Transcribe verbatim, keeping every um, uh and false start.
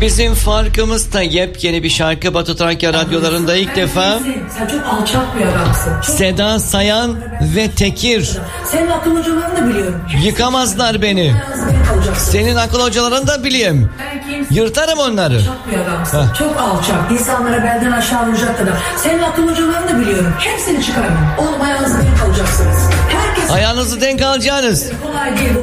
Bizim farkımız da yepyeni bir şarkı Batı Trakya radyolarında ilk defa. Sen çok alçak bir adamsın. Çok... Seda Sayan ve Tekir. Senin akıl hocalarını da biliyorum. Yıkamazlar beni. Senin akıl hocalarını da bileyim. Yırtarım onları. Alçak bir adamsın. Ha. Çok alçak. İnsanlara belden aşağı vuracak kadar. Senin akıl hocalarını da biliyorum. Hepsini çıkarın. Oğlum ayağınızı denk alacaksınız. Herkes... Ayağınızı denk alacaksınız. Kolay değil.